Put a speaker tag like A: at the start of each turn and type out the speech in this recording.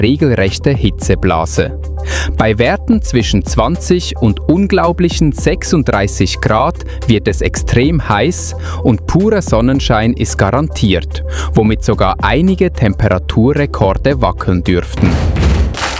A: regelrechte Hitzeblase. Bei Werten zwischen 20 und unglaublichen 36 Grad wird es extrem heiß und purer Sonnenschein ist garantiert, womit sogar einige Temperaturrekorde wackeln dürften.